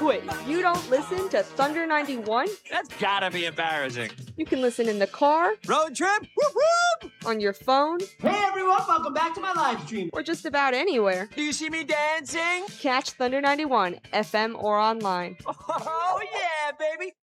Wait, you don't listen to Thunder 91? That's gotta be embarrassing. You can listen in the car, Road trip? Whoop whoop! on your phone, Hey everyone, welcome back to my live stream. or just about anywhere. Do you see me dancing? Catch Thunder 91, FM or online. Oh, yeah, baby.